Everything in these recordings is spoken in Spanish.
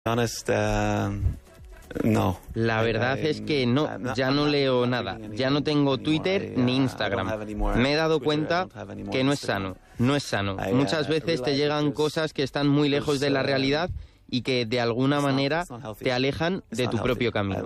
No. La verdad es que no, ya no leo nada, ya no tengo Twitter ni Instagram. Me he dado cuenta que no es sano, no es sano. Muchas veces te llegan cosas que están muy lejos de la realidad y que de alguna manera te alejan de tu propio camino.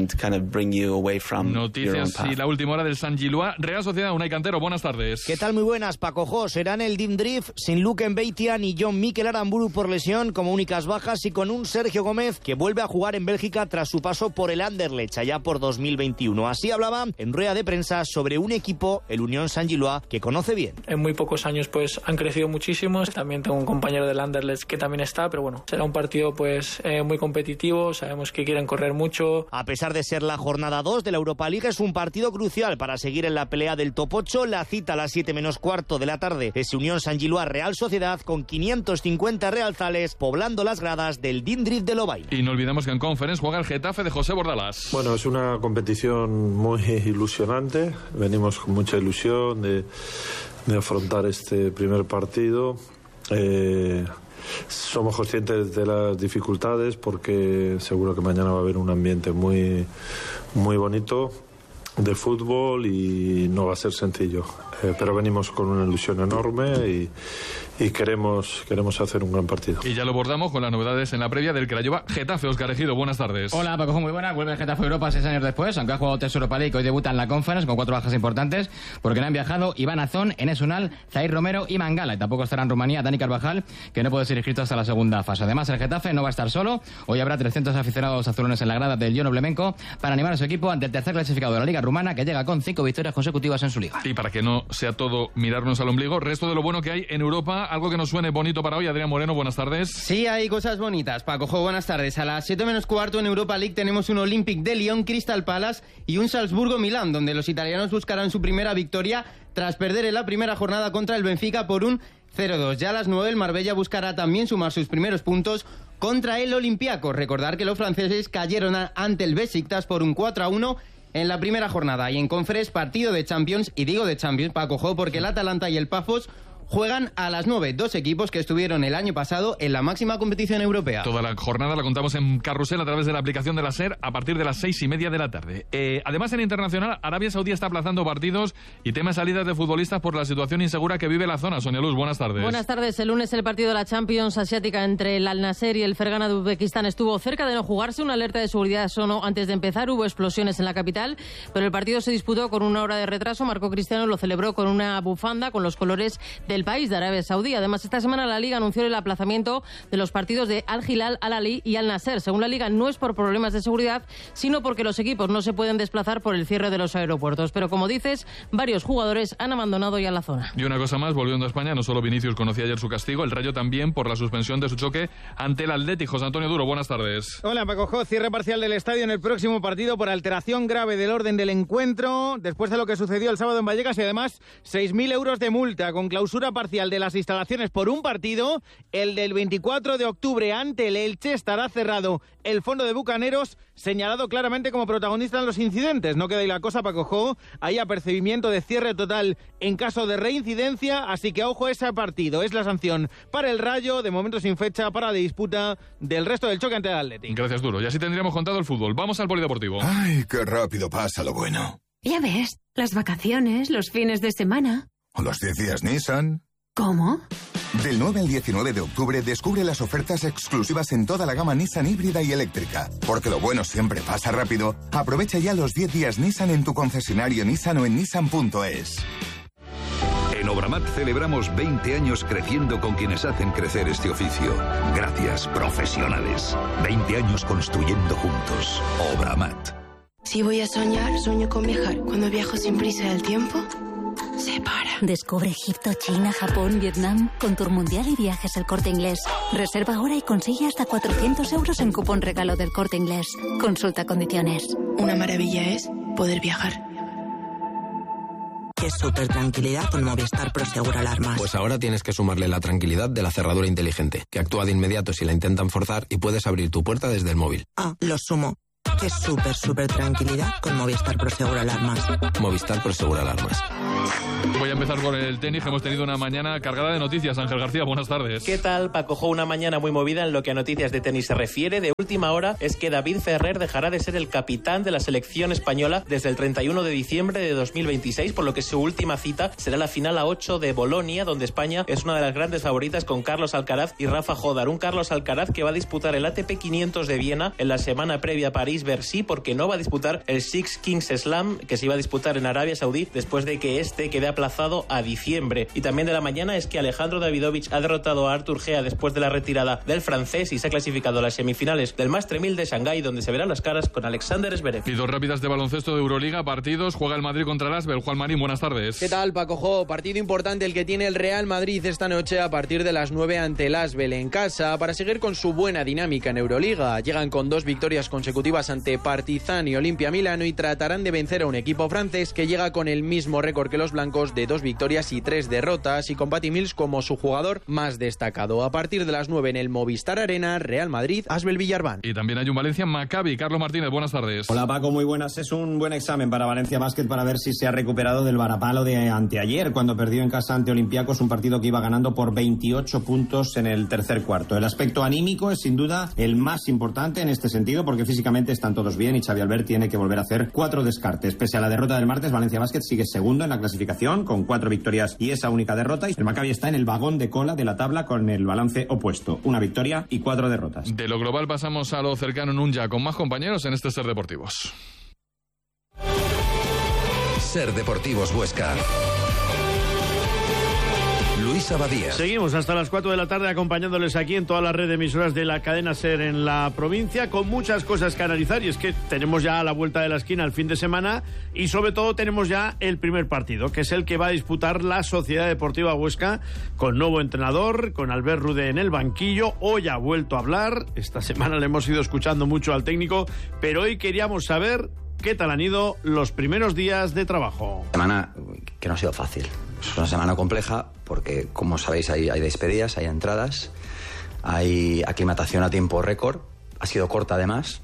Noticias y la última hora del Sant Gillois. Real Sociedad, Unai Cantero, buenas tardes. ¿Qué tal? Muy buenas, Paco Jo. Serán el Team Drift sin Luke Mbeitia ni John Mikel Aramburu por lesión como únicas bajas y con un Sergio Gómez que vuelve a jugar en Bélgica tras su paso por el Anderlecht allá por 2021. Así hablaba en rueda de prensa sobre un equipo, el Unión Sant Gillois, que conoce bien. En muy pocos años pues han crecido muchísimo. También tengo un compañero del Anderlecht que también está, pero bueno, será un partido pues muy competitivo, sabemos que quieren correr mucho. A pesar de ser la jornada 2 de la Europa League, es un partido crucial para seguir en la pelea del top 8. La cita a las 7:15 de la tarde es Unión Sant Gillois Real Sociedad con 550 realzales poblando las gradas del Dindrift de Lobail. Y no olvidemos que en Conference juega el Getafe de José Bordalás. Bueno, es una competición muy ilusionante, venimos con mucha ilusión de afrontar este primer partido. Somos conscientes de las dificultades porque seguro que mañana va a haber un ambiente muy, muy bonito de fútbol y no va a ser sencillo, pero venimos con una ilusión enorme y queremos hacer un gran partido. Y ya lo abordamos con las novedades en la previa del Craiova Getafe. Óscar Ejido, buenas tardes. Hola, Paco, muy buenas. Vuelve el Getafe a Europa 6 años después, aunque ha jugado 3 Europa League. Hoy debuta en la Conference con 4 bajas importantes, porque no han viajado Iván Azón, Enes Unal, Zair Romero y Mangala. Y tampoco estará en Rumanía Dani Carvajal, que no puede ser inscrito hasta la segunda fase. Además, el Getafe no va a estar solo. Hoy habrá 300 aficionados azulones en la grada del Jono Blemenko para animar a su equipo ante el tercer clasificado de la Liga Rumana, que llega con 5 victorias consecutivas en su liga. Y para que no sea todo mirarnos al ombligo, resto de lo bueno que hay en Europa, algo que nos suene bonito para hoy. Adrián Moreno, buenas tardes. Sí, hay cosas bonitas, Paco Jo, buenas tardes. A las 7:15 en Europa League tenemos un Olympique de Lyon, Crystal Palace y un Salzburgo-Milán, donde los italianos buscarán su primera victoria tras perder en la primera jornada contra el Benfica por un 0-2. Ya a las 9 el Marbella buscará también sumar sus primeros puntos contra el Olympiacos. Recordar que los franceses cayeron ante el Besiktas por un 4-1 en la primera jornada. Y en Conference, partido de Champions, y digo de Champions, Paco Jo, porque el Atalanta y el Pafos juegan a las 9, 2 equipos que estuvieron el año pasado en la máxima competición europea. Toda la jornada la contamos en Carrusel a través de la aplicación de la SER a partir de las 6:30 de la tarde. Además, en internacional, Arabia Saudí está aplazando partidos y teme salidas de futbolistas por la situación insegura que vive la zona. Sonia Luz, buenas tardes. Buenas tardes. El lunes el partido de la Champions Asiática entre el Al-Nassr y el Fergana de Uzbekistán estuvo cerca de no jugarse. Una alerta de seguridad sonó antes de empezar. Hubo explosiones en la capital, pero el partido se disputó con 1 hora de retraso. Marco Cristiano lo celebró con una bufanda con los colores del país de Arabia Saudí. Además, esta semana la Liga anunció el aplazamiento de los partidos de Al-Hilal, Al-Ahly y Al-Nassr. Según la Liga, no es por problemas de seguridad, sino porque los equipos no se pueden desplazar por el cierre de los aeropuertos. Pero como dices, varios jugadores han abandonado ya la zona. Y una cosa más, volviendo a España, no solo Vinicius conocía ayer su castigo, el Rayo también por la suspensión de su choque ante el Athletic. José Antonio Duro, buenas tardes. Hola, Paco Jo. Cierre parcial del estadio en el próximo partido por alteración grave del orden del encuentro, después de lo que sucedió el sábado en Vallecas, y además 6.000 euros de multa con clausura parcial de las instalaciones por un partido. El del 24 de octubre ante el Elche estará cerrado. El fondo de Bucaneros señalado claramente como protagonista en los incidentes. No queda ahí la cosa, Paco Jo. Hay apercibimiento de cierre total en caso de reincidencia, así que ojo a ese partido. Es la sanción para el Rayo, de momento sin fecha para la disputa del resto del choque ante el Athletic. Gracias, Duro. Y así tendríamos contado el fútbol. Vamos al polideportivo. Ay, qué rápido pasa lo bueno. Ya ves, las vacaciones, los fines de semana. O los 10 días Nissan. ¿Cómo? Del 9 al 19 de octubre descubre las ofertas exclusivas en toda la gama Nissan híbrida y eléctrica. Porque lo bueno siempre pasa rápido. Aprovecha ya los 10 días Nissan en tu concesionario Nissan o en nissan.es. En Obramat celebramos 20 años creciendo con quienes hacen crecer este oficio. Gracias, profesionales. 20 años construyendo juntos. Obramat. Si voy a soñar, sueño con viajar. Cuando viajo sin prisa del tiempo, se para. Descubre Egipto, China, Japón, Vietnam con Tour Mundial y Viajes El Corte Inglés. Reserva ahora y consigue hasta 400 euros en cupón regalo del Corte Inglés. Consulta condiciones. Una maravilla es poder viajar. Qué súper tranquilidad con Movistar Prosegur Alarmas. Pues ahora tienes que sumarle la tranquilidad de la cerradura inteligente, que actúa de inmediato si la intentan forzar y puedes abrir tu puerta desde el móvil. Ah, lo sumo. Qué súper tranquilidad con Movistar Prosegur Alarmas. Movistar Prosegur Alarmas. Voy a empezar por el tenis, que hemos tenido una mañana cargada de noticias. Ángel García, buenas tardes. ¿Qué tal, Paco? Una mañana muy movida en lo que a noticias de tenis se refiere. De última hora es que David Ferrer dejará de ser el capitán de la selección española desde el 31 de diciembre de 2026, por lo que su última cita será la final a 8 de Bolonia, donde España es una de las grandes favoritas con Carlos Alcaraz y Rafa Jodar. Un Carlos Alcaraz que va a disputar el ATP 500 de Viena en la semana previa a París-Bercy, porque no va a disputar el Six Kings Slam, que se iba a disputar en Arabia Saudí, después de que este quede aplazado a diciembre. Y también de la mañana es que Alejandro Davidovich ha derrotado a Artur Gea después de la retirada del francés y se ha clasificado a las semifinales del Master 1000 de Shanghái, donde se verán las caras con Alexander Zverev. Y dos rápidas de baloncesto de Euroliga, partidos. Juega el Madrid contra el Asbel. Juan Marín, buenas tardes. ¿Qué tal, Paco Jo? Partido importante el que tiene el Real Madrid esta noche a partir de las 9 ante el Asbel en casa para seguir con su buena dinámica en Euroliga. Llegan con 2 victorias consecutivas ante Partizan y Olimpia Milano y tratarán de vencer a un equipo francés que llega con el mismo récord que los blancos de 2 victorias y 3 derrotas, y con Patty Mills como su jugador más destacado. A partir de las 9 en el Movistar Arena, Real Madrid, Asbel Villarban. Y también hay un Valencia Maccabi. Carlos Martínez, buenas tardes. Hola Paco, muy buenas. Es un buen examen para Valencia Basket para ver si se ha recuperado del varapalo de anteayer, cuando perdió en casa ante Olympiacos, un partido que iba ganando por 28 puntos en el tercer cuarto. El aspecto anímico es sin duda el más importante en este sentido, porque físicamente están todos bien y Xavi Albert tiene que volver a hacer 4 descartes. Pese a la derrota del martes, Valencia Basket sigue segundo en la clasificación con 4 victorias y esa única derrota, y el Maccabi está en el vagón de cola de la tabla con el balance opuesto, 1 victoria y 4 derrotas. De lo global pasamos a lo cercano en un ya con más compañeros en este Ser Deportivos. Ser Deportivos Huesca. Luis Abadía. Seguimos hasta las 4 de la tarde acompañándoles aquí en toda la red de emisoras de la cadena SER en la provincia, con muchas cosas que analizar, y es que tenemos ya a la vuelta de la esquina el fin de semana y sobre todo tenemos ya el primer partido, que es el que va a disputar la Sociedad Deportiva Huesca con nuevo entrenador, con Albert Rudé en el banquillo. Hoy ha vuelto a hablar, esta semana le hemos ido escuchando mucho al técnico, pero hoy queríamos saber qué tal han ido los primeros días de trabajo. Semana que no ha sido fácil. Es una semana compleja porque, como sabéis, hay despedidas, hay entradas, hay aclimatación a tiempo récord, ha sido corta además,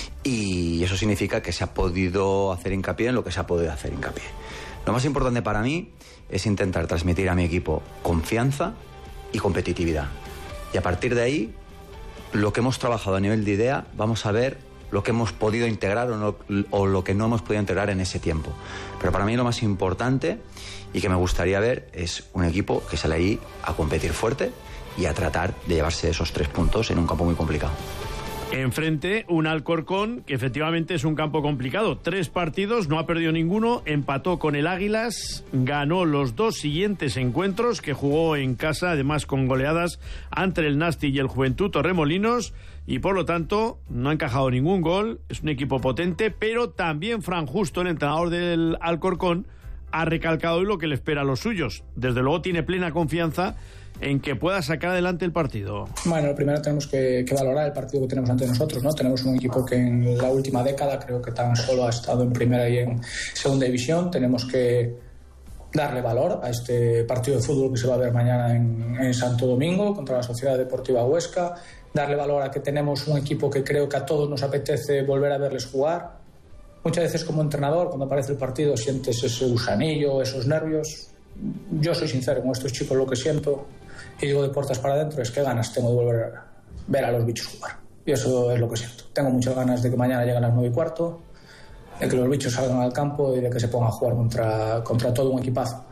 y eso significa que se ha podido hacer hincapié en lo que se ha podido hacer hincapié. Lo más importante para mí es intentar transmitir a mi equipo confianza y competitividad. Y a partir de ahí, lo que hemos trabajado a nivel de idea, vamos a ver lo que hemos podido integrar o lo que no hemos podido integrar en ese tiempo. Pero para mí lo más importante y que me gustaría ver es un equipo que sale ahí a competir fuerte y a tratar de llevarse esos 3 puntos en un campo muy complicado. Enfrente, un Alcorcón que efectivamente es un campo complicado. 3 partidos, no ha perdido ninguno, empató con el Águilas, ganó los 2 siguientes encuentros que jugó en casa, además con goleadas ante el Nasti y el Juventud Torremolinos, y por lo tanto no ha encajado ningún gol. Es un equipo potente, pero también Fran Justo, el entrenador del Alcorcón, ha recalcado hoy lo que le espera a los suyos. Desde luego tiene plena confianza en que pueda sacar adelante el partido. Bueno, lo primero tenemos que valorar el partido que tenemos ante nosotros, ¿no? Tenemos un equipo que en la última década creo que tan solo ha estado en primera y en segunda división. Tenemos que darle valor a este partido de fútbol que se va a ver mañana en Santo Domingo contra la Sociedad Deportiva Huesca. Darle valor a que tenemos un equipo que creo que a todos nos apetece volver a verles jugar. Muchas veces como entrenador, cuando aparece el partido, sientes ese gusanillo, esos nervios. Yo soy sincero con estos chicos, lo que siento, y digo de puertas para adentro, es que ganas tengo de volver a ver a los bichos jugar. Y eso es lo que siento. Tengo muchas ganas de que mañana lleguen las 9:15, de que los bichos salgan al campo y de que se pongan a jugar contra todo un equipazo.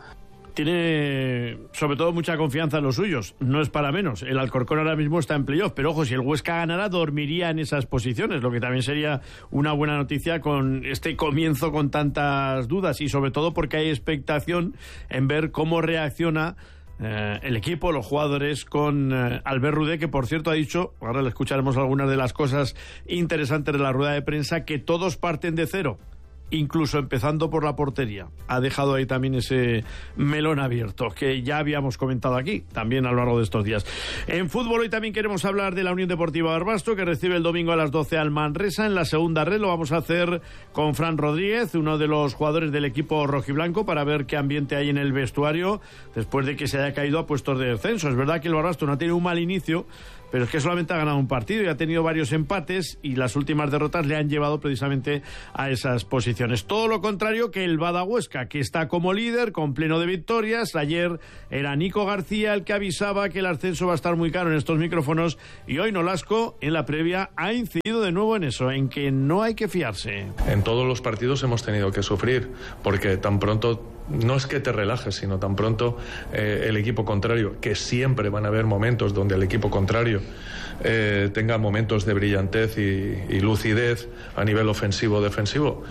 Tiene sobre todo mucha confianza en los suyos, no es para menos. El Alcorcón ahora mismo está en playoff, pero ojo, si el Huesca ganara dormiría en esas posiciones, lo que también sería una buena noticia con este comienzo con tantas dudas, y sobre todo porque hay expectación en ver cómo reacciona el equipo, los jugadores, con Albert Rudé, que por cierto ha dicho, ahora le escucharemos algunas de las cosas interesantes de la rueda de prensa, que todos parten de cero, incluso empezando por la portería. Ha dejado ahí también ese melón abierto que ya habíamos comentado aquí también a lo largo de estos días. En fútbol hoy también queremos hablar de la Unión Deportiva Barbastro, que recibe el domingo a las 12 al Manresa en la segunda red. Lo vamos a hacer con Fran Rodríguez, uno de los jugadores del equipo rojiblanco, para ver qué ambiente hay en el vestuario después de que se haya caído a puestos de descenso. Es verdad que el Barbastro no ha tenido un mal inicio, pero es que solamente ha ganado un partido y ha tenido varios empates, y las últimas derrotas le han llevado precisamente a esas posiciones. Todo lo contrario que el Bada Huesca, que está como líder con pleno de victorias. Ayer era Nico García el que avisaba que el ascenso va a estar muy caro en estos micrófonos, y hoy Nolasco en la previa ha incidido de nuevo en eso, en que no hay que fiarse. En todos los partidos hemos tenido que sufrir, porque tan pronto, no es que te relajes, sino tan pronto el equipo contrario, que siempre van a haber momentos donde el equipo contrario tenga momentos de brillantez y lucidez a nivel ofensivo-defensivo,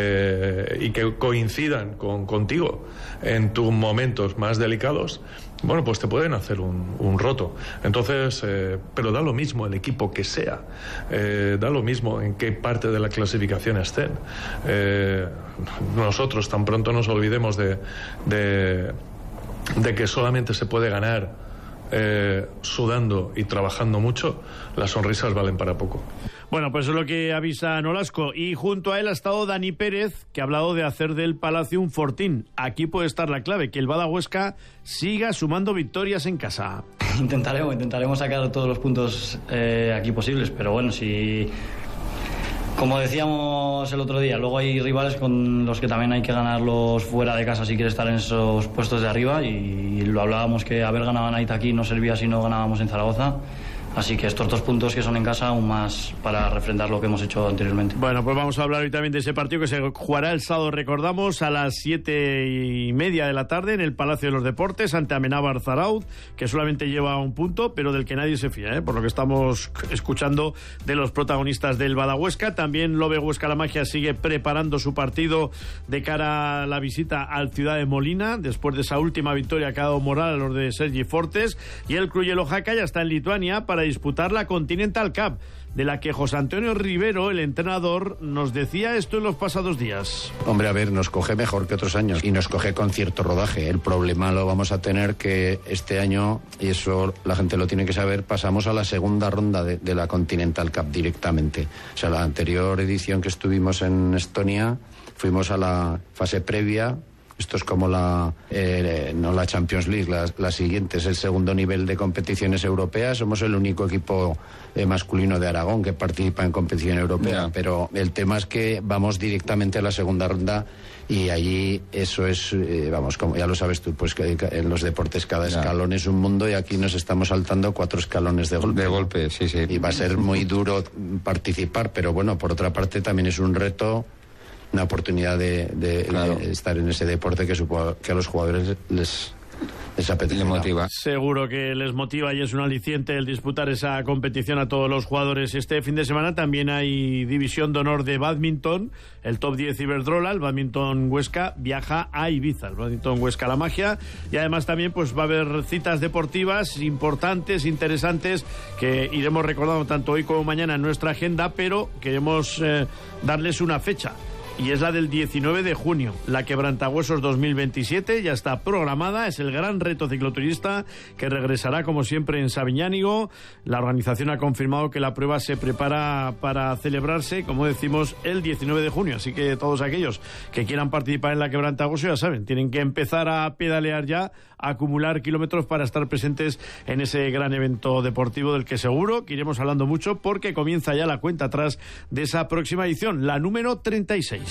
y que coincidan contigo en tus momentos más delicados, bueno, pues te pueden hacer un roto. Entonces, pero da lo mismo el equipo que sea, da lo mismo en qué parte de la clasificación estén. Nosotros tan pronto nos olvidemos de que solamente se puede ganar sudando y trabajando mucho, las sonrisas valen para poco. Bueno, pues es lo que avisa Nolasco, y junto a él ha estado Dani Pérez, que ha hablado de hacer del Palacio un fortín. Aquí puede estar la clave, que el Bada Huesca siga sumando victorias en casa. Intentaremos sacar todos los puntos aquí posibles, pero bueno, si... Como decíamos el otro día, luego hay rivales con los que también hay que ganarlos fuera de casa si quieres estar en esos puestos de arriba, y lo hablábamos que haber ganado a Naita aquí no servía si no ganábamos en Zaragoza. Así que estos 2 puntos que son en casa, aún más para refrendar lo que hemos hecho anteriormente. Bueno, pues vamos a hablar hoy también de ese partido que se jugará el sábado, recordamos, a las 7:30 de la tarde en el Palacio de los Deportes ante Amenábar Zarauz, que solamente lleva 1 punto, pero del que nadie se fía, por lo que estamos escuchando de los protagonistas del Bada Huesca. También Lobe Huesca La Magia sigue preparando su partido de cara a la visita al Ciudad de Molina, después de esa última victoria que ha dado moral a los de Sergi Fortes, y el Cruyelo Jaca ya está en Lituania para disputar la Continental Cup, de la que José Antonio Rivero, el entrenador, nos decía esto en los pasados días. Hombre, a ver, nos coge mejor que otros años y nos coge con cierto rodaje. El problema lo vamos a tener que este año, y eso la gente lo tiene que saber, pasamos a la segunda ronda de la Continental Cup directamente. O sea, la anterior edición que estuvimos en Estonia, fuimos a la fase previa. Esto es como no la Champions League, la siguiente es el segundo nivel de competiciones europeas. Somos el único equipo masculino de Aragón que participa en competición europea, pero el tema es que vamos directamente a la segunda ronda, y allí eso es, vamos, como ya lo sabes tú, pues que en los deportes cada escalón es un mundo, y aquí nos estamos saltando 4 escalones de golpe. De golpe, sí. Y va a ser muy duro participar, pero bueno, por otra parte también es un reto, una oportunidad de estar en ese deporte que supongo que a los jugadores les apetece. Les motiva. Seguro que les motiva, y es un aliciente el disputar esa competición a todos los jugadores. Este fin de semana también hay división de honor de bádminton, el top 10 Iberdrola. El bádminton Huesca viaja a Ibiza, el bádminton Huesca La Magia, y además también pues va a haber citas deportivas importantes, interesantes, que iremos recordando tanto hoy como mañana en nuestra agenda, pero queremos darles una fecha. Y es la del 19 de junio, la Quebrantahuesos 2027, ya está programada, es el gran reto cicloturista que regresará como siempre en Sabiñánigo. La organización ha confirmado que la prueba se prepara para celebrarse, como decimos, el 19 de junio, así que todos aquellos que quieran participar en la Quebrantahuesos ya saben, tienen que empezar a pedalear ya, a acumular kilómetros para estar presentes en ese gran evento deportivo del que seguro que iremos hablando mucho, porque comienza ya la cuenta atrás de esa próxima edición, la número 36.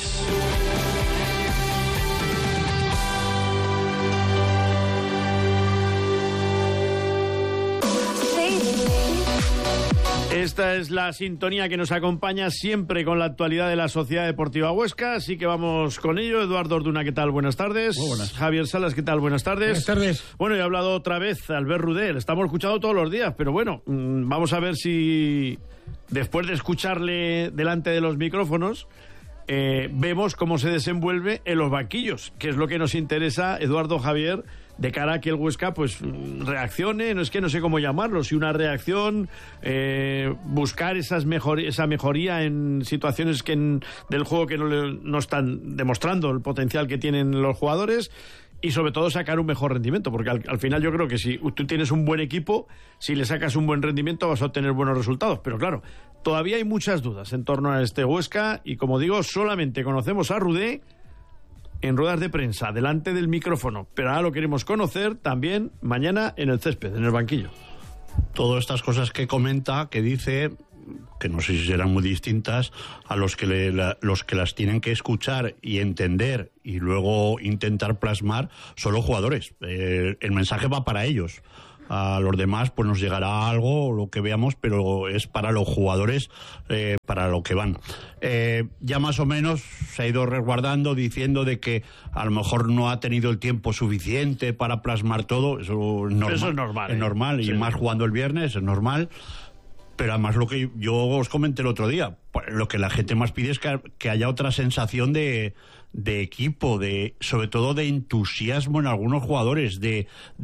Esta es la sintonía que nos acompaña siempre con la actualidad de la Sociedad Deportiva Huesca, así que vamos con ello. Eduardo Orduna, ¿qué tal? Buenas tardes. Muy buenas. Javier Salas, ¿qué tal? Buenas tardes. Buenas tardes. Bueno, he hablado otra vez Albert Rudé, le estamos escuchando todos los días, pero bueno, vamos a ver si después de escucharle delante de los micrófonos vemos cómo se desenvuelve en los banquillos, que es lo que nos interesa, Eduardo, Javier, de cara a que el Huesca pues reaccione, no es que no sé cómo llamarlo, si una reacción, buscar esa mejoría en situaciones del juego que no están demostrando el potencial que tienen los jugadores, y sobre todo sacar un mejor rendimiento, porque al final yo creo que si tú tienes un buen equipo, si le sacas un buen rendimiento vas a obtener buenos resultados, pero claro, todavía hay muchas dudas en torno a este Huesca, y como digo, solamente conocemos a Rudé en ruedas de prensa, delante del micrófono, pero ahora lo queremos conocer también mañana en el césped, en el banquillo. todas estas cosas que comenta, que dice, que no sé si serán muy distintas a los que las tienen que escuchar y entender y luego intentar plasmar, son los jugadores. El mensaje va para ellos. A los demás pues nos llegará algo, lo que veamos, pero es para los jugadores, para lo que van. Ya más o menos se ha ido resguardando diciendo de que a lo mejor no ha tenido el tiempo suficiente para plasmar todo. Eso es normal. Eso es normal. Es normal, sí. Y más jugando el viernes, es normal. Pero además lo que yo os comenté el otro día, lo que la gente más pide es que haya otra sensación de equipo, sobre todo de entusiasmo en algunos jugadores, de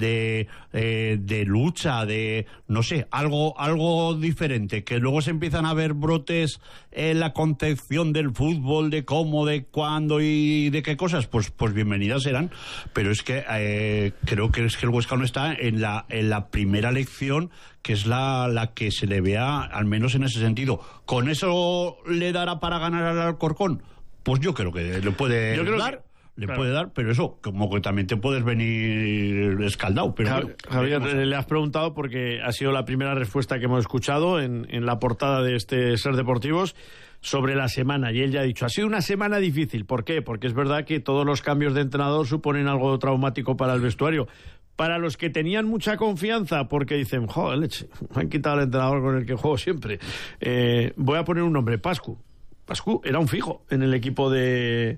lucha, de no sé, algo diferente, que luego se empiezan a ver brotes en la concepción del fútbol, de cómo, de cuándo y de qué cosas, pues bienvenidas serán, pero es que creo que es que el Huesca no está en la primera lección, que es la que se le vea, al menos en ese sentido. ¿Con eso le dará para ganar al Alcorcón? Pues yo creo que le puede dar, pero eso, como que también te puedes venir escaldado. Pero Javier, le has preguntado porque ha sido la primera respuesta que hemos escuchado en la portada de este Ser Deportivos sobre la semana, y él ya ha dicho, ha sido una semana difícil. ¿Por qué? Porque es verdad que todos los cambios de entrenador suponen algo traumático para el vestuario. Para los que tenían mucha confianza, porque dicen, joder, leche, me han quitado el entrenador con el que juego siempre. Voy a poner un nombre, Pascu. Pascu era un fijo en el equipo de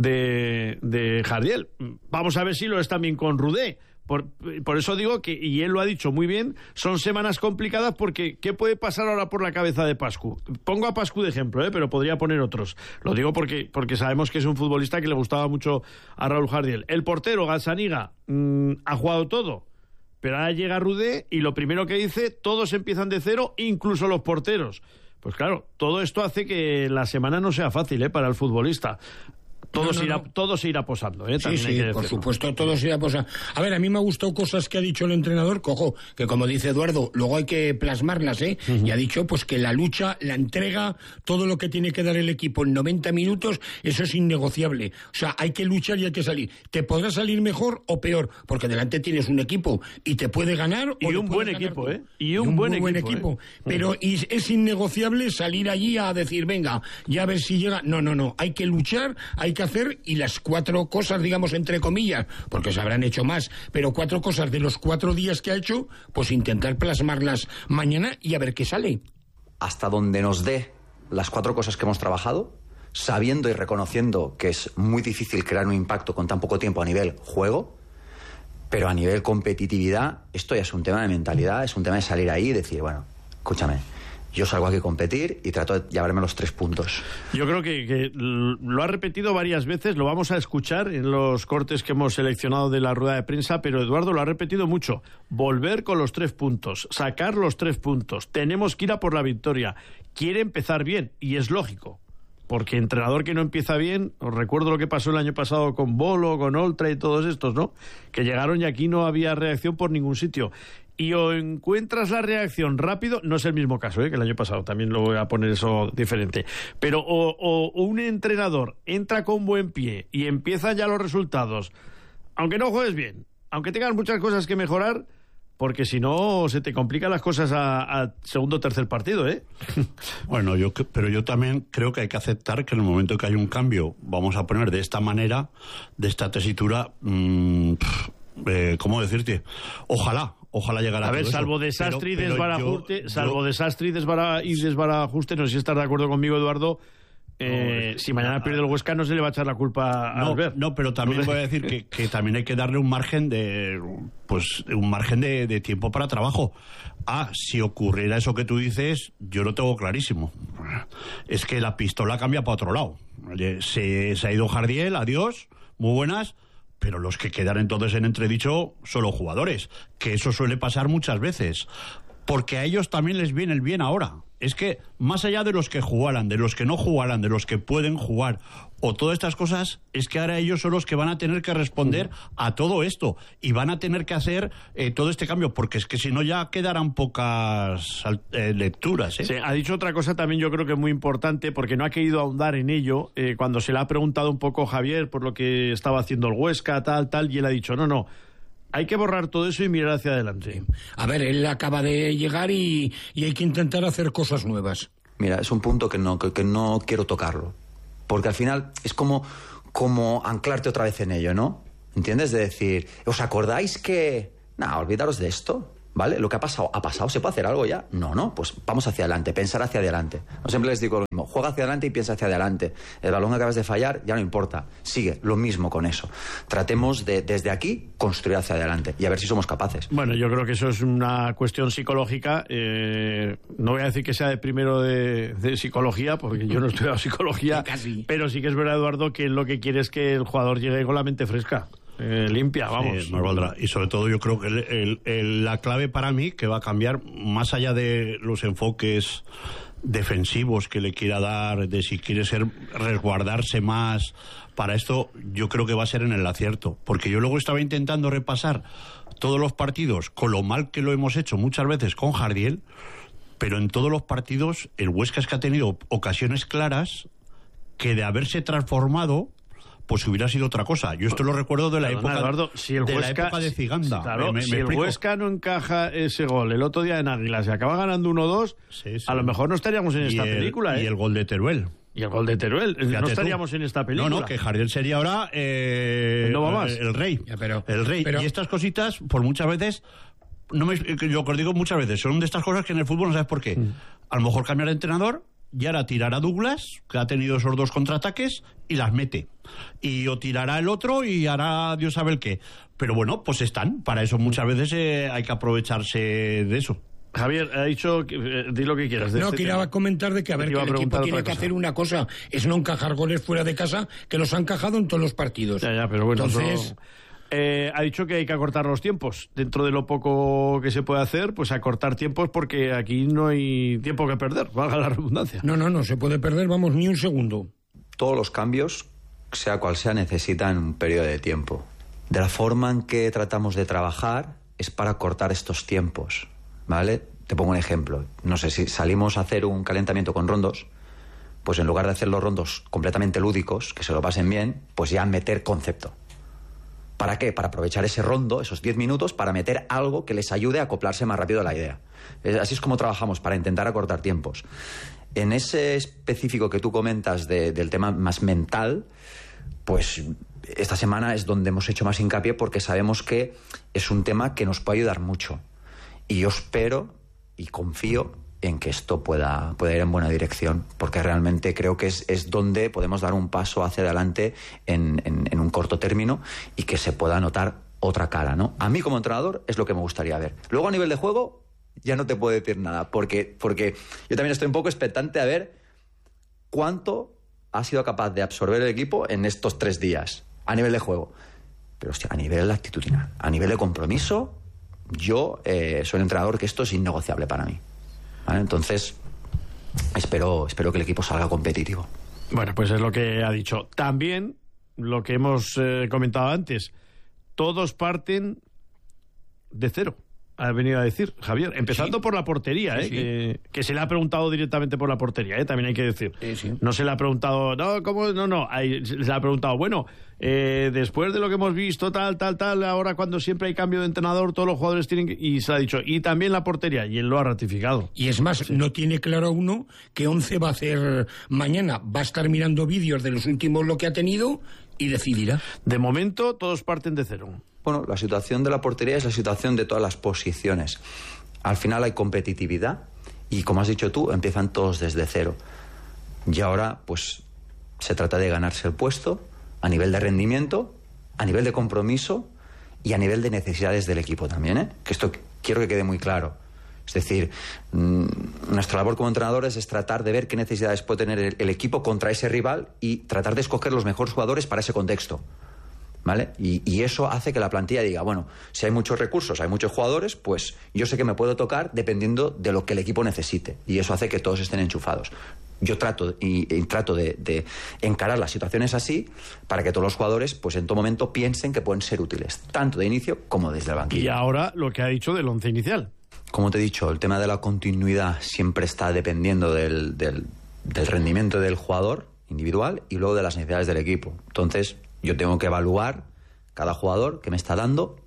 Jardiel. Vamos a ver si lo es también con Rudé. Por eso digo que, y él lo ha dicho muy bien, son semanas complicadas porque ¿qué puede pasar ahora por la cabeza de Pascu? Pongo a Pascu de ejemplo, pero podría poner otros. Lo digo porque sabemos que es un futbolista que le gustaba mucho a Raúl Jardiel. El portero, Gazzaniga, ha jugado todo, pero ahora llega Rudé y lo primero que dice, todos empiezan de cero, incluso los porteros. Pues claro, todo esto hace que la semana no sea fácil para el futbolista. Todo se irá posando, Sí, por supuesto, todo se irá posando. A ver, a mí me ha gustado cosas que ha dicho el entrenador, que como dice Eduardo, luego hay que plasmarlas, Y ha dicho pues que la lucha, la entrega, todo lo que tiene que dar el equipo en 90 minutos, eso es innegociable. O sea, hay que luchar y hay que salir. Te podrá salir mejor o peor, porque delante tienes un equipo y te puede ganar y un buen equipo, Y un buen equipo. Pero es innegociable salir allí a decir, venga, ya a ver si llega. No, hay que luchar, hay que hacer, y las 4 cosas, digamos, entre comillas, porque se habrán hecho más, pero 4 cosas de los 4 días que ha hecho, pues intentar plasmarlas mañana y a ver qué sale. Hasta donde nos dé las 4 cosas que hemos trabajado, sabiendo y reconociendo que es muy difícil crear un impacto con tan poco tiempo a nivel juego, pero a nivel competitividad, esto ya es un tema de mentalidad, es un tema de salir ahí y decir, bueno, escúchame, yo salgo aquí a competir y trato de llevarme los 3 puntos. Yo creo que lo ha repetido varias veces, lo vamos a escuchar en los cortes que hemos seleccionado de la rueda de prensa, pero Eduardo lo ha repetido mucho. Volver con los 3 puntos, sacar los 3 puntos. Tenemos que ir a por la victoria. Quiere empezar bien, y es lógico. Porque entrenador que no empieza bien, os recuerdo lo que pasó el año pasado con Bolo, con Oltra y todos estos, ¿no? Que llegaron y aquí no había reacción por ningún sitio. Y o encuentras la reacción rápido, no es el mismo caso que el año pasado, también lo voy a poner eso diferente, pero o un entrenador entra con buen pie y empiezan ya los resultados, aunque no juegues bien, aunque tengas muchas cosas que mejorar, porque si no se te complican las cosas a segundo o tercer partido, Bueno, pero yo también creo que hay que aceptar que en el momento que hay un cambio, vamos a poner de esta manera, de esta tesitura, ¿cómo decirte? Ojalá llegara a ver, salvo desastre y desbarajuste, y desbarajuste, no sé si estás de acuerdo conmigo, Eduardo. Si mañana pierde el Huesca no se le va a echar la culpa a Albert. No, pero también voy a decir que también hay que darle un margen de tiempo para trabajo. Si ocurriera eso que tú dices, yo lo tengo clarísimo. Es que la pistola cambia para otro lado. Se ha ido Jardiel, adiós, muy buenas. Pero los que quedan entonces en entredicho son los jugadores, que eso suele pasar muchas veces, porque a ellos también les viene el bien ahora. Es que más allá de los que jugaran, de los que no jugaran, de los que pueden jugar, o todas estas cosas, es que ahora ellos son los que van a tener que responder a todo esto, y van a tener que hacer todo este cambio, porque es que si no ya quedarán pocas lecturas. Sí, ha dicho otra cosa también, yo creo que es muy importante, porque no ha querido ahondar en ello, cuando se le ha preguntado un poco Javier por lo que estaba haciendo el Huesca, tal, y él ha dicho, no, hay que borrar todo eso y mirar hacia adelante. A ver, él acaba de llegar y hay que intentar hacer cosas nuevas. Mira, es un punto que no quiero tocarlo. Porque al final es como anclarte otra vez en ello, ¿no? ¿Entiendes? De decir, ¿os acordáis que...? No, olvidaros de esto, ¿vale? Lo que ha pasado, ¿se puede hacer algo ya? No, pues vamos hacia adelante, pensar hacia adelante. No siempre les digo lo mismo, juega hacia adelante y piensa hacia adelante. El balón que acabas de fallar, ya no importa. Sigue, lo mismo con eso. Tratemos de, desde aquí, construir hacia adelante y a ver si somos capaces. Bueno, yo creo que eso es una cuestión psicológica. No voy a decir que sea de primero de psicología, porque yo no he estudiado psicología, casi. Pero sí que es verdad, Eduardo, que lo que quiere es que el jugador llegue con la mente fresca. Limpia, vamos. Sí, nos valdrá. Y sobre todo yo creo que la clave para mí, que va a cambiar, más allá de los enfoques defensivos que le quiera dar, de si quiere resguardarse más para esto, yo creo que va a ser en el acierto. Porque yo luego estaba intentando repasar todos los partidos, con lo mal que lo hemos hecho muchas veces con Jardiel, pero en todos los partidos el Huesca es que ha tenido ocasiones claras que de haberse transformado pues hubiera sido otra cosa. Yo esto lo recuerdo de la época, Eduardo, si el Huesca, la época de Ciganda. Claro, si el Huesca no encaja ese gol el otro día en Águilas y acaba ganando 1-2, sí. A lo mejor no estaríamos en esta película. Y el gol de Teruel. Y el gol de Teruel. No estaríamos en esta película. No, que Jardiel sería ahora no va más. El rey. Ya, pero, el rey. Y estas cositas, por muchas veces... yo os digo muchas veces, son de estas cosas que en el fútbol no sabes por qué. A lo mejor cambiar de entrenador y ahora tirará Douglas, que ha tenido esos 2 contraataques, y las mete. O tirará el otro y hará Dios sabe el qué. Pero bueno, pues están. Para eso muchas veces hay que aprovecharse de eso. Javier, ha dicho, di lo que quieras. No, quería comentar de que, a ver, que el equipo tiene que hacer una cosa, es no encajar goles fuera de casa, que los han encajado en todos los partidos. Ya, pero bueno, entonces... ha dicho que hay que acortar los tiempos. Dentro de lo poco que se puede hacer, pues acortar tiempos, porque aquí no hay tiempo que perder, valga la redundancia. No se puede perder, vamos, ni un segundo. Todos los cambios, sea cual sea, necesitan un periodo de tiempo. De la forma en que tratamos de trabajar es para cortar estos tiempos, ¿vale? Te pongo un ejemplo. No sé, si salimos a hacer un calentamiento con rondos, pues en lugar de hacer los rondos completamente lúdicos, que se lo pasen bien, pues ya meter concepto. ¿Para qué? Para aprovechar ese rondo, esos 10 minutos, para meter algo que les ayude a acoplarse más rápido a la idea. Así es como trabajamos, para intentar acortar tiempos. En ese específico que tú comentas del tema más mental, pues esta semana es donde hemos hecho más hincapié, porque sabemos que es un tema que nos puede ayudar mucho. Y yo espero y confío en que esto pueda ir en buena dirección, porque realmente creo que es donde podemos dar un paso hacia adelante en un corto término y que se pueda notar otra cara, ¿no? A mí como entrenador es lo que me gustaría ver. Luego a nivel de juego ya no te puedo decir nada, porque yo también estoy un poco expectante a ver cuánto ha sido capaz de absorber el equipo en estos 3 días a nivel de juego. Pero hostia, a nivel actitudinal, a nivel de compromiso, yo soy un entrenador que esto es innegociable para mí. ¿Vale? Entonces, espero que el equipo salga competitivo. Bueno, pues es lo que ha dicho. También, lo que hemos comentado antes, todos parten de cero. Ha venido a decir, Javier, empezando por la portería, que se le ha preguntado directamente por la portería, también hay que decir. No se le ha preguntado, se le ha preguntado, bueno, después de lo que hemos visto, tal, ahora cuando siempre hay cambio de entrenador, todos los jugadores tienen que... Y se ha dicho, y también la portería, y él lo ha ratificado. Y es más, no tiene claro uno que 11 va a hacer mañana, va a estar mirando vídeos de los últimos lo que ha tenido y decidirá. De momento, todos parten de cero. Bueno, la situación de la portería es la situación de todas las posiciones. Al final hay competitividad y, como has dicho tú, empiezan todos desde cero. Y ahora, pues, se trata de ganarse el puesto a nivel de rendimiento, a nivel de compromiso y a nivel de necesidades del equipo también, Que esto quiero que quede muy claro. Es decir, nuestra labor como entrenadores es tratar de ver qué necesidades puede tener el equipo contra ese rival y tratar de escoger los mejores jugadores para ese contexto. ¿Vale? Y eso hace que la plantilla diga, bueno, si hay muchos recursos, hay muchos jugadores, pues yo sé que me puedo tocar dependiendo de lo que el equipo necesite. Y eso hace que todos estén enchufados. Yo trato de encarar las situaciones así para que todos los jugadores, pues en todo momento, piensen que pueden ser útiles, tanto de inicio como desde el banquillo. Y ahora lo que ha dicho del once inicial. Como te he dicho, el tema de la continuidad siempre está dependiendo del rendimiento del jugador individual y luego de las necesidades del equipo. Entonces, yo tengo que evaluar cada jugador que me está dando y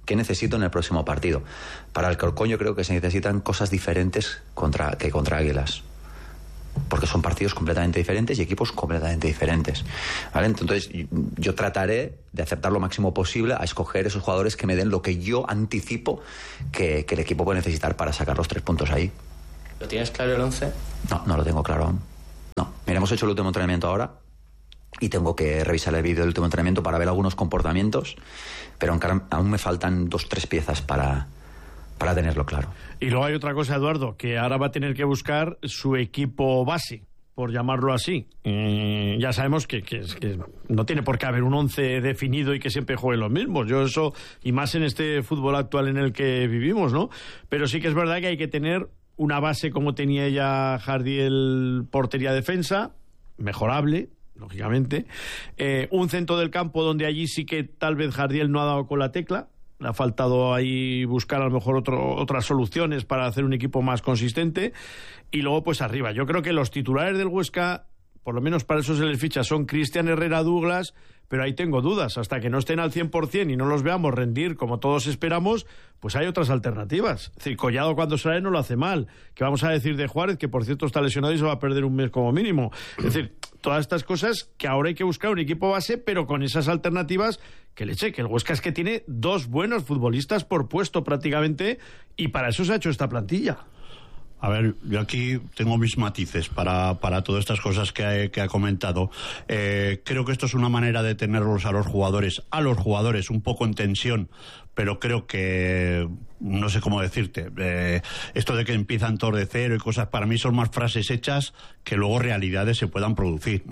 ¿Qué necesito en el próximo partido? Para Alcorcón yo creo que se necesitan cosas diferentes que contra Águilas. Porque son partidos completamente diferentes y equipos completamente diferentes, ¿vale? Entonces yo trataré de acertar lo máximo posible a escoger esos jugadores que me den lo que yo anticipo que el equipo puede necesitar para sacar los 3 puntos ahí. ¿Lo tienes claro el 11? No lo tengo claro aún. No. Mira, hemos hecho el último entrenamiento ahora y tengo que revisar el vídeo del último entrenamiento para ver algunos comportamientos, pero aún me faltan 2-3 piezas para tenerlo claro. Y luego hay otra cosa, Eduardo, que ahora va a tener que buscar su equipo base, por llamarlo así. Ya sabemos que no tiene por qué haber un 11 definido y que siempre jueguen los mismos. Yo eso, y más en este fútbol actual en el que vivimos, ¿no? Pero sí que es verdad que hay que tener una base como tenía ya Jardiel, portería defensa, mejorable, lógicamente. Un centro del campo donde allí sí que tal vez Jardiel no ha dado con la tecla. Le ha faltado ahí buscar a lo mejor otras soluciones para hacer un equipo más consistente. Y luego pues arriba. Yo creo que los titulares del Huesca, por lo menos para eso se les ficha, son Cristian Herrera, Douglas, pero ahí tengo dudas. Hasta que no estén al 100% y no los veamos rendir como todos esperamos, pues hay otras alternativas. Es decir, Collado cuando sale no lo hace mal. ¿Qué vamos a decir de Juárez? Que por cierto está lesionado y se va a perder un mes como mínimo. Es decir, todas estas cosas que ahora hay que buscar un equipo base, pero con esas alternativas que le eche, que el Huesca es que tiene 2 buenos futbolistas por puesto prácticamente, y para eso se ha hecho esta plantilla. A ver, yo aquí tengo mis matices para todas estas cosas que ha comentado. Creo que esto es una manera de tenerlos a los jugadores un poco en tensión, pero creo que, no sé cómo decirte, esto de que empiezan todos de cero y cosas, para mí son más frases hechas que luego realidades se puedan producir.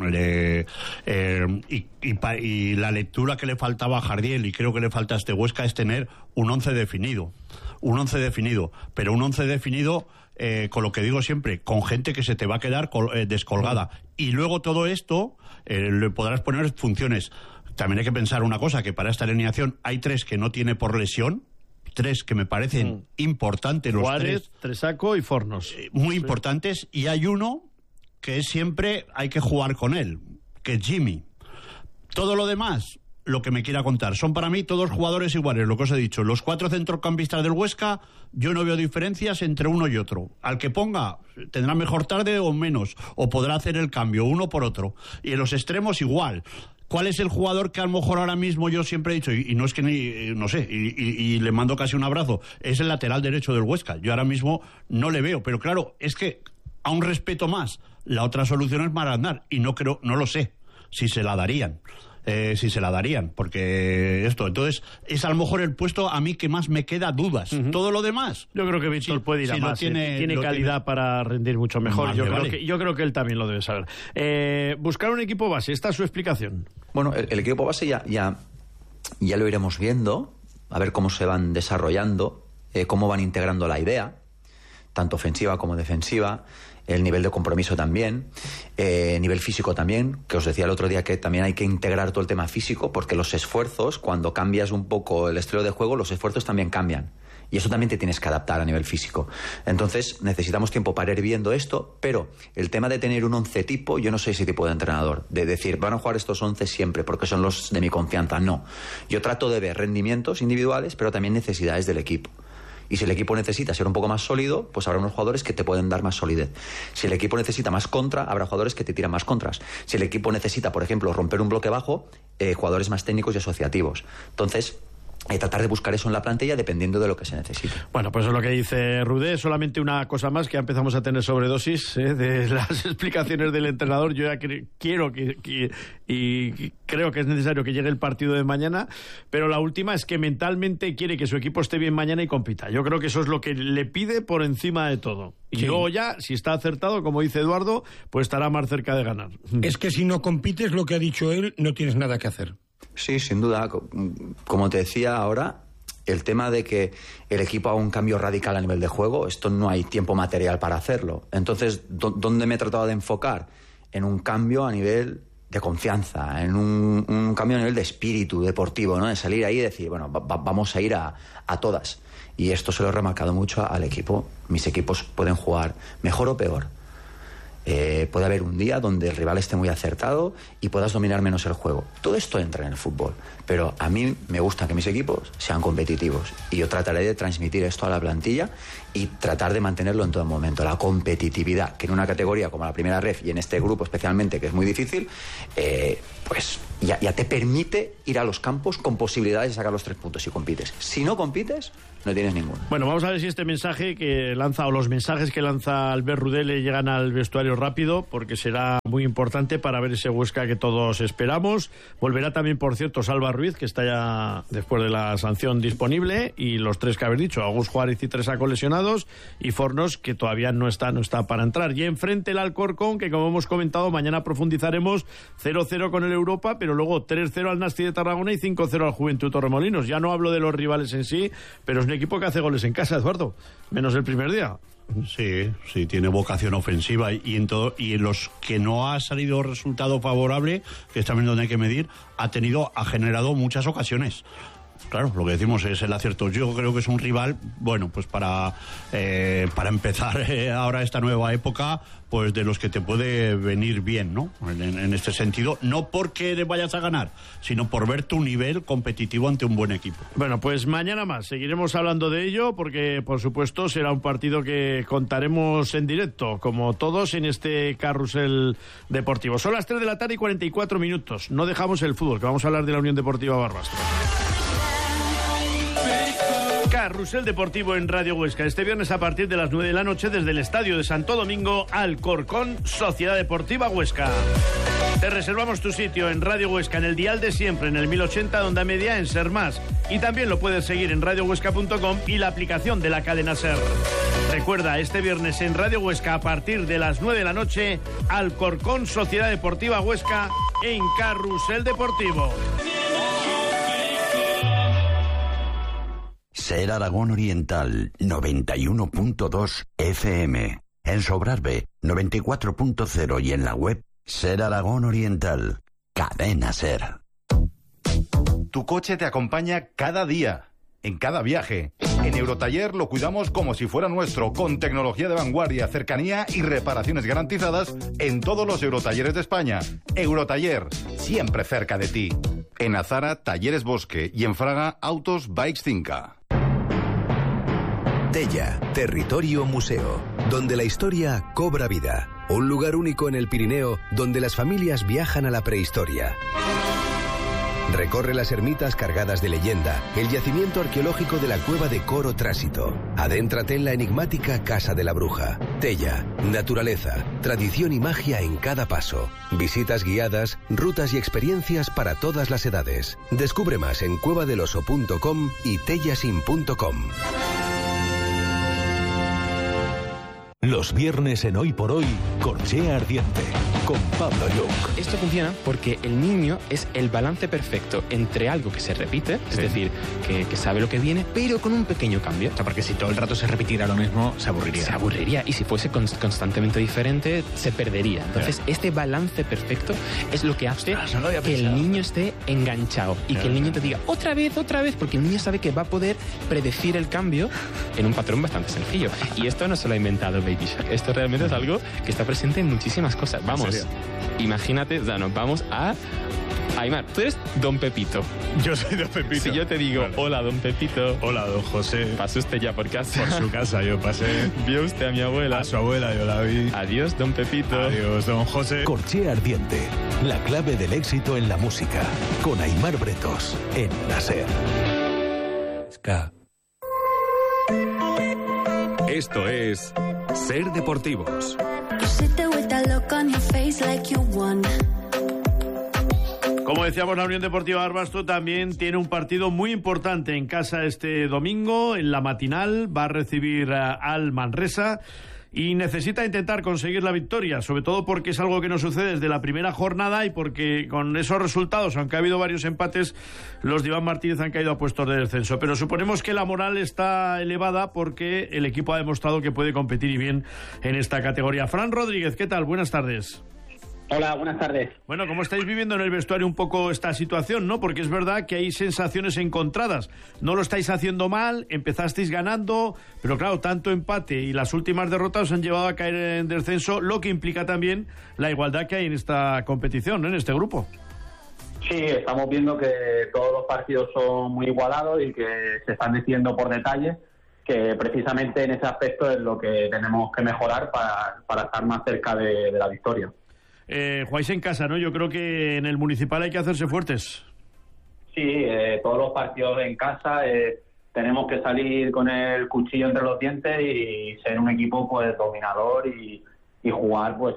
Y la lectura que le faltaba a Jardiel, y creo que le falta a este Huesca, es tener un 11 definido, pero un 11 definido con lo que digo siempre, con gente que se te va a quedar descolgada. Y luego todo esto le podrás poner funciones. También hay que pensar una cosa, que para esta alineación hay 3 que no tiene por lesión, 3 que me parecen importantes, los Juárez, 3. Tresaco y Fornos. Muy importantes, y hay uno que siempre hay que jugar con él, que es Jimmy. Todo lo demás, lo que me quiera contar, son para mí todos jugadores iguales, lo que os he dicho. Los 4 centrocampistas del Huesca, yo no veo diferencias entre uno y otro. Al que ponga, tendrá mejor tarde o menos, o podrá hacer el cambio uno por otro. Y en los extremos igual. ¿Cuál es el jugador que a lo mejor ahora mismo yo siempre he dicho, y no es que no sé, y le mando casi un abrazo, es el lateral derecho del Huesca? Yo ahora mismo no le veo, pero claro, es que aún respeto más la otra solución es Marandar, y no lo sé si se la darían. Porque entonces es a lo mejor el puesto a mí que más me queda dudas. Todo lo demás, yo creo que Víctor puede ir a más, tiene calidad para rendir mucho mejor. Yo creo que él también lo debe saber. Buscar un equipo base, esta es su explicación. Bueno, el equipo base ya lo iremos viendo, a ver cómo se van desarrollando, cómo van integrando la idea, tanto ofensiva como defensiva. El nivel de compromiso también, nivel físico también, que os decía el otro día que también hay que integrar todo el tema físico, porque los esfuerzos, cuando cambias un poco el estilo de juego, los esfuerzos también cambian. Y eso también te tienes que adaptar a nivel físico. Entonces, necesitamos tiempo para ir viendo esto, pero el tema de tener un 11 tipo, yo no soy ese tipo de entrenador, de decir, van a jugar estos 11 siempre porque son los de mi confianza. No. Yo trato de ver rendimientos individuales, pero también necesidades del equipo. Y si el equipo necesita ser un poco más sólido, pues habrá unos jugadores que te pueden dar más solidez. Si el equipo necesita más contra, habrá jugadores que te tiran más contras. Si el equipo necesita, por ejemplo, romper un bloque bajo, jugadores más técnicos y asociativos. Entonces, tratar de buscar eso en la plantilla dependiendo de lo que se necesite. Bueno, pues es lo que dice Rudé. Solamente una cosa más, que ya empezamos a tener sobredosis de las explicaciones del entrenador. Yo ya quiero y creo que es necesario que llegue el partido de mañana, pero la última es que mentalmente quiere que su equipo esté bien mañana y compita. Yo creo que eso es lo que le pide por encima de todo. Y sí. luego ya, si está acertado, como dice Eduardo, pues estará más cerca de ganar. Es que si no compites, lo que ha dicho él, no tienes nada que hacer. Sí, sin duda. Como te decía ahora, el tema de que el equipo haga un cambio radical a nivel de juego, esto no hay tiempo material para hacerlo. Entonces, ¿dónde me he tratado de enfocar? En un cambio a nivel de confianza, en un cambio a nivel de espíritu deportivo, ¿no? De salir ahí y decir, bueno, vamos a ir a todas. Y esto se lo he remarcado mucho al equipo. Mis equipos pueden jugar mejor o peor. puede haber un día donde el rival esté muy acertado y puedas dominar menos el juego. Todo esto entra en el fútbol, pero a mí me gusta que mis equipos sean competitivos y yo trataré de transmitir esto a la plantilla y tratar de mantenerlo en todo momento. La competitividad, que en una categoría como la primera ref y en este grupo especialmente, que es muy difícil, pues ya te permite ir a los campos con posibilidades de sacar los 3 puntos si compites. Si no compites, no tienes ninguno. Bueno, vamos a ver si este mensaje que lanza, o los mensajes que lanza Albert Rudel, le llegan al vestuario rápido, porque será muy importante para ver ese Huesca que todos esperamos. Volverá también, por cierto, Salva Ruiz, que está ya después de la sanción disponible, y los 3 que habéis dicho, Agus Juárez y Tresaco lesionados, y Fornos, que todavía no está para entrar. Y enfrente el Alcorcón, que como hemos comentado, mañana profundizaremos, 0-0 con el Europa, pero luego 3-0 al Nasti de Tarragona y 5-0 al Juventud Torremolinos. Ya no hablo de los rivales en sí, pero es un equipo que hace goles en casa, Eduardo, menos el primer día. Sí, tiene vocación ofensiva y en los que no ha salido resultado favorable, que es también donde hay que medir, ha generado muchas ocasiones. Claro, lo que decimos es el acierto. Yo creo que es un rival, bueno, pues para empezar ahora esta nueva época, pues de los que te puede venir bien, ¿no? En este sentido, no porque vayas a ganar, sino por ver tu nivel competitivo ante un buen equipo. Bueno, pues mañana más seguiremos hablando de ello, porque por supuesto será un partido que contaremos en directo, como todos en este carrusel deportivo. Son las 3 de la tarde y 44 minutos. No dejamos el fútbol, que vamos a hablar de la Unión Deportiva Barbastro. Carrusel Deportivo en Radio Huesca. Este viernes a partir de las 9 de la noche desde el Estadio de Santo Domingo, Alcorcón, Sociedad Deportiva Huesca. Te reservamos tu sitio en Radio Huesca, en el dial de siempre, en el 1080 de onda media, en Ser Más. Y también lo puedes seguir en radiohuesca.com y la aplicación de la cadena Ser. Recuerda, este viernes en Radio Huesca a partir de las 9 de la noche, Alcorcón, Sociedad Deportiva Huesca en Carrusel Deportivo. Ser Aragón Oriental, 91.2 FM. En Sobrarbe, 94.0 y en la web Ser Aragón Oriental. Cadena Ser. Tu coche te acompaña cada día, en cada viaje. En Eurotaller lo cuidamos como si fuera nuestro, con tecnología de vanguardia, cercanía y reparaciones garantizadas en todos los Eurotalleres de España. Eurotaller, siempre cerca de ti. En Azara, Talleres Bosque, y en Fraga, Autos Bikes Cinca. Tella, territorio museo, donde la historia cobra vida. Un lugar único en el Pirineo donde las familias viajan a la prehistoria. Recorre las ermitas cargadas de leyenda, el yacimiento arqueológico de la cueva de Coro Trásito. Adéntrate en la enigmática Casa de la Bruja. Tella, naturaleza, tradición y magia en cada paso. Visitas guiadas, rutas y experiencias para todas las edades. Descubre más en cuevadeloso.com y tellasin.com. Los viernes en Hoy por Hoy, Corchea Ardiente, con Pablo Lluc. Esto funciona porque el niño es el balance perfecto entre algo que se repite, es decir, que sabe lo que viene, pero con un pequeño cambio. O sea, porque si todo el rato se repitiera lo mismo, se aburriría. Se aburriría, y si fuese constantemente diferente, se perdería. Entonces, este balance perfecto es lo que hace que el niño esté enganchado y que el niño te diga otra vez, porque el niño sabe que va a poder predecir el cambio en un patrón bastante sencillo. Y esto no se lo ha inventado Baby Shark. Esto realmente es algo que está presente en muchísimas cosas. Vamos, imagínate, o sea, nos vamos a... Aymar, tú eres Don Pepito. Yo soy Don Pepito. Si yo te digo, hola, Don Pepito. Hola, Don José. ¿Pasó usted ya por casa? Por su casa yo pasé. ¿Vio usted a mi abuela? A su abuela yo la vi. Adiós, Don Pepito. Adiós, Don José. Corchea Ardiente, la clave del éxito en la música. Con Aymar Bretos, en la Ser. Ska. Esto es Ser Deportivos. Como decíamos, la Unión Deportiva Barbastro también tiene un partido muy importante en casa este domingo, en la matinal. Va a recibir al Manresa y necesita intentar conseguir la victoria, sobre todo porque es algo que no sucede desde la primera jornada y porque con esos resultados, aunque ha habido varios empates, los de Iván Martínez han caído a puestos de descenso. Pero suponemos que la moral está elevada porque el equipo ha demostrado que puede competir y bien en esta categoría. Fran Rodríguez, ¿qué tal? Buenas tardes. Hola, buenas tardes. Bueno, ¿cómo estáis viviendo en el vestuario un poco esta situación, no? Porque es verdad que hay sensaciones encontradas. No lo estáis haciendo mal, empezasteis ganando, pero claro, tanto empate y las últimas derrotas os han llevado a caer en descenso, lo que implica también la igualdad que hay en esta competición, ¿no? En este grupo. Sí, estamos viendo que todos los partidos son muy igualados y que se están decidiendo por detalles, que precisamente en ese aspecto es lo que tenemos que mejorar para estar más cerca de la victoria. Jugáis en casa, ¿no? Yo creo que en el Municipal hay que hacerse fuertes. Sí, todos los partidos en casa tenemos que salir con el cuchillo entre los dientes y ser un equipo pues dominador y jugar pues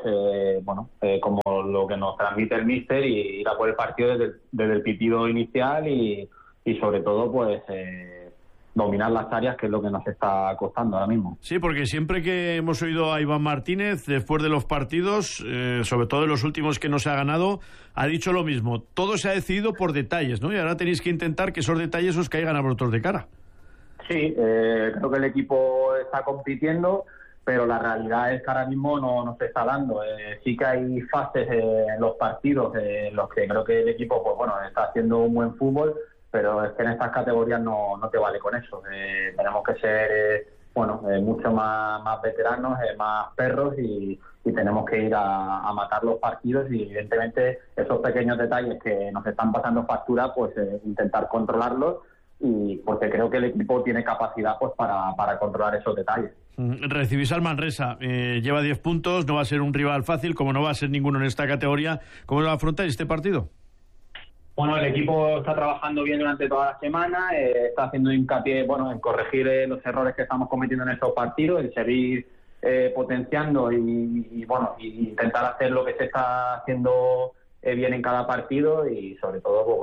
como lo que nos transmite el míster y ir a por el partido desde el pitido inicial y sobre todo pues dominar las áreas, que es lo que nos está costando ahora mismo. Sí, porque siempre que hemos oído a Iván Martínez, después de los partidos, sobre todo en los últimos que no se ha ganado, ha dicho lo mismo. Todo se ha decidido por detalles, ¿no? Y ahora tenéis que intentar que esos detalles os caigan a vosotros de cara. Sí, creo que el equipo está compitiendo, pero la realidad es que ahora mismo no se está dando. Sí que hay fases en los partidos en los que creo que el equipo está haciendo un buen fútbol, pero es que en estas categorías no te vale con eso. Tenemos que ser mucho más veteranos, más perros y tenemos que ir a matar los partidos y evidentemente esos pequeños detalles que nos están pasando factura, pues intentar controlarlos, y porque creo que el equipo tiene capacidad pues para controlar esos detalles. Recibís al Manresa, lleva 10 puntos, no va a ser un rival fácil, como no va a ser ninguno en esta categoría. ¿Cómo lo afrontáis este partido? Bueno, el equipo está trabajando bien durante toda la semana, está haciendo hincapié en corregir los errores que estamos cometiendo en estos partidos, en seguir potenciando y intentar hacer lo que se está haciendo bien en cada partido y sobre todo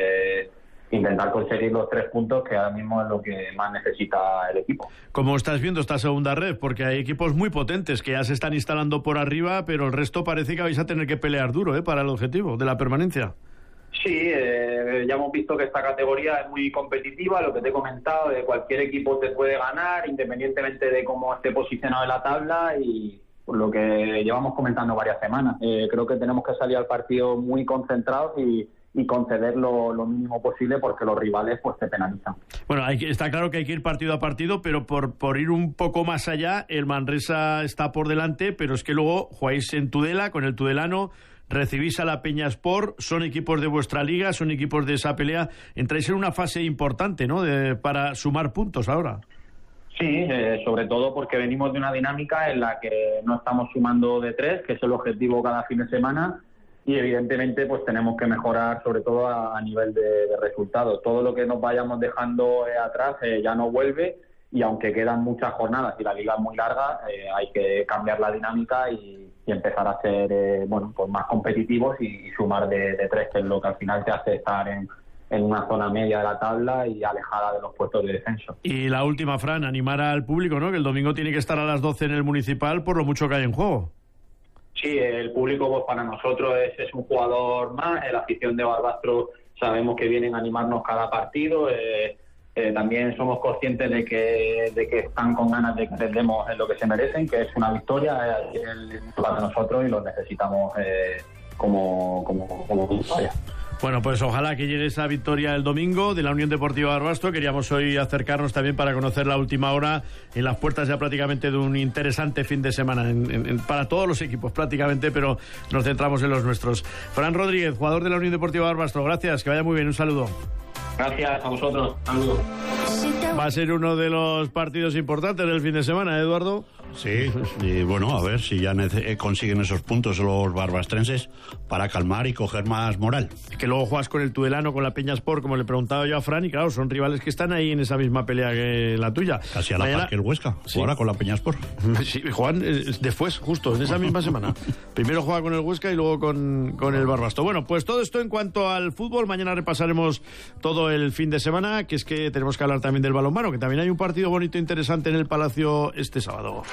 intentar conseguir los 3 puntos, que ahora mismo es lo que más necesita el equipo. ¿Cómo estás viendo esta segunda red? Porque hay equipos muy potentes que ya se están instalando por arriba, pero el resto parece que vais a tener que pelear duro para el objetivo de la permanencia. Sí, ya hemos visto que esta categoría es muy competitiva, lo que te he comentado, de cualquier equipo te puede ganar, independientemente de cómo esté posicionado en la tabla, y por lo que llevamos comentando varias semanas. Creo que tenemos que salir al partido muy concentrados y conceder lo mínimo posible, porque los rivales pues te penalizan. Bueno, está claro que hay que ir partido a partido, pero por ir un poco más allá, el Manresa está por delante, pero es que luego jugáis en Tudela con el tudelano, recibís a la Peñaspor, son equipos de vuestra liga, son equipos de esa pelea. Entráis en una fase importante, ¿no?, para sumar puntos ahora. Sí, sobre todo porque venimos de una dinámica en la que no estamos sumando de 3, que es el objetivo cada fin de semana, y evidentemente pues tenemos que mejorar sobre todo a nivel de resultados. Todo lo que nos vayamos dejando atrás ya no vuelve, y aunque quedan muchas jornadas y la liga es muy larga, hay que cambiar la dinámica y empezar a ser pues más competitivos y sumar de 3, que es lo que al final te hace estar en una zona media de la tabla y alejada de los puestos de descenso. Y la última, Fran, animar al público, ¿no?, que el domingo tiene que estar a las 12 en el Municipal por lo mucho que hay en juego. Sí, el público pues para nosotros es un jugador más. La afición de Barbastro sabemos que vienen a animarnos cada partido. También somos conscientes de que están con ganas de que les demos lo que se merecen, que es una victoria para nosotros, y lo necesitamos como victoria. Bueno, pues ojalá que llegue esa victoria el domingo de la Unión Deportiva Barbastro. Queríamos hoy acercarnos también para conocer la última hora en las puertas ya prácticamente de un interesante fin de semana para todos los equipos prácticamente, pero nos centramos en los nuestros. Fran Rodríguez, jugador de la Unión Deportiva Barbastro, gracias, que vaya muy bien, un saludo. Gracias a vosotros, saludos. Va a ser uno de los partidos importantes del fin de semana, ¿eh, Eduardo? Sí, y bueno, a ver si ya consiguen esos puntos los barbastrenses para calmar y coger más moral. Que luego juegas con el Tudelano, con la Peñaspor, como le preguntaba yo a Fran, y claro, son rivales que están ahí en esa misma pelea que la tuya. Casi a la par que el Huesca, sí. Ahora con la Peñaspor. Sí, juegan después, justo, en esa misma semana. Primero juega con el Huesca y luego con el Barbastro. Bueno, pues todo esto en cuanto al fútbol. Mañana repasaremos todo el fin de semana, que es que tenemos que hablar también del balonmano, que también hay un partido bonito e interesante en el Palacio este sábado.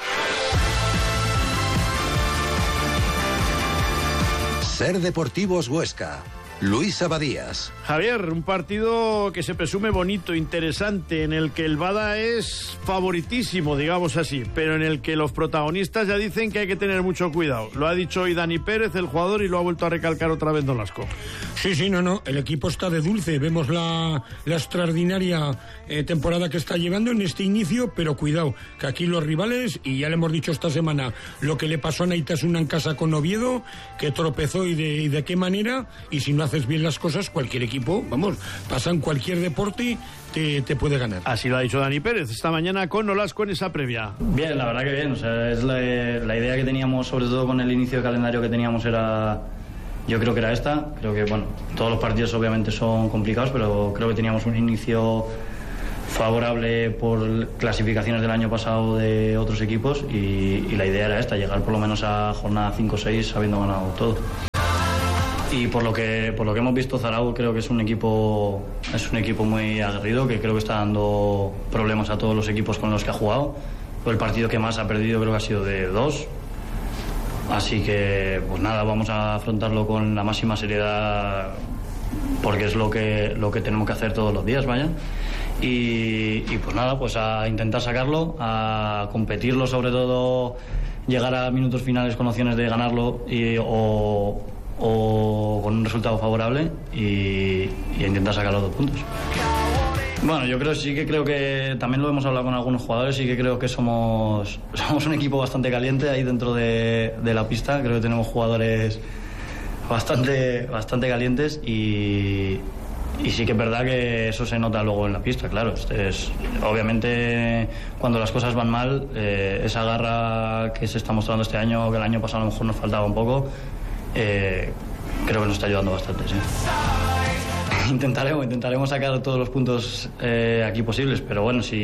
Ser Deportivos Huesca, Luis Abadías. Javier, un partido que se presume bonito, interesante, en el que el Bada es favoritísimo, digamos así, pero en el que los protagonistas ya dicen que hay que tener mucho cuidado. Lo ha dicho hoy Dani Pérez, el jugador, y lo ha vuelto a recalcar otra vez Nolasco. Sí, no, el equipo está de dulce. Vemos la extraordinaria temporada que está llevando en este inicio, pero cuidado, que aquí los rivales, y ya le hemos dicho esta semana lo que le pasó a Naitasuna en casa con Oviedo, que tropezó y de qué manera, y si no haces bien las cosas, cualquier equipo, pasa en cualquier deporte, te puede ganar. Así lo ha dicho Dani Pérez esta mañana con Nolasco en esa previa. Bien, la verdad que bien, o sea, es la idea que teníamos, sobre todo con el inicio de calendario que teníamos, yo creo que era esta. Creo que, todos los partidos obviamente son complicados, pero creo que teníamos un inicio favorable por clasificaciones del año pasado de otros equipos, y la idea era esta, llegar por lo menos a jornada 5 o 6 habiendo ganado todo. Y por lo que hemos visto, Zaragoza creo que es un equipo muy aguerrido, que creo que está dando problemas a todos los equipos con los que ha jugado. El partido que más ha perdido creo que ha sido de 2. Así que, vamos a afrontarlo con la máxima seriedad, porque es lo que tenemos que hacer todos los días, vaya. Y a intentar sacarlo, a competirlo, sobre todo llegar a minutos finales con opciones de ganarlo o con un resultado favorable y intentar sacar los 2 puntos. Yo creo que también lo hemos hablado con algunos jugadores, sí que creo que somos un equipo bastante caliente ahí dentro de la pista. Creo que tenemos jugadores bastante calientes y sí que es verdad que eso se nota luego en la pista, claro. Obviamente cuando las cosas van mal, esa garra que se está mostrando este año, que el año pasado a lo mejor nos faltaba un poco, creo que nos está ayudando bastante, sí. Intentaremos sacar todos los puntos aquí posibles, pero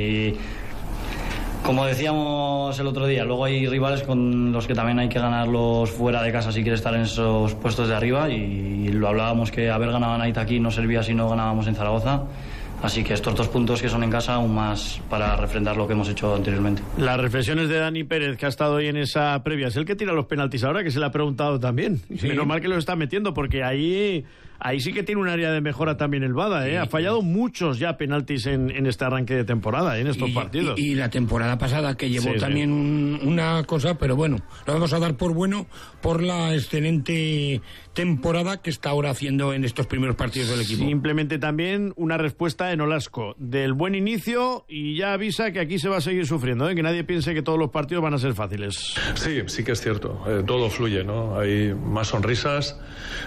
como decíamos el otro día, luego hay rivales con los que también hay que ganarlos fuera de casa si quieres estar en esos puestos de arriba, y lo hablábamos, que haber ganado a Naita aquí no servía si no ganábamos en Zaragoza. Así que estos 2 puntos que son en casa, aún más para refrendar lo que hemos hecho anteriormente. Las reflexiones de Dani Pérez, que ha estado hoy en esa previa. Es el que tira los penaltis ahora, que se le ha preguntado también. Sí. Menos mal que lo está metiendo, porque ahí sí que tiene un área de mejora también el Bada, ¿eh? Sí, ha fallado muchos ya penaltis en este arranque de temporada, en estos partidos. Y la temporada pasada, que llevó también una cosa, pero lo vamos a dar por bueno por la excelente temporada que está ahora haciendo en estos primeros partidos del equipo. Simplemente también una respuesta en Nolasco del buen inicio, y ya avisa que aquí se va a seguir sufriendo, que nadie piense que todos los partidos van a ser fáciles. Sí que es cierto, todo fluye, ¿no? Hay más sonrisas,